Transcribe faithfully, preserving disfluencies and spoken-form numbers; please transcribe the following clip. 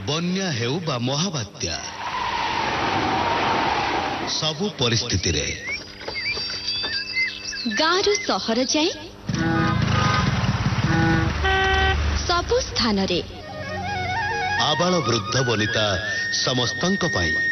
ବନ୍ୟା ହେଉ ବା ମହାବାତ୍ୟା, ସବୁ ପରିସ୍ଥିତିରେ ଗାଁରୁ ସହର ଯାଏ ସବୁ ସ୍ଥାନରେ ଆବାଳ ବୃଦ୍ଧ ବନିତା ସମସ୍ତଙ୍କ ପାଇଁ